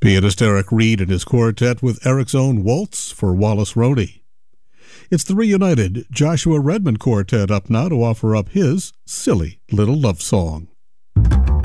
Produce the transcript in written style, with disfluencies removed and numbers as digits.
Pianist Eric Reed and his quartet with Eric's own Waltz for Wallace Roney. It's the reunited Joshua Redman Quartet up now to offer up his Silly Little Love Song.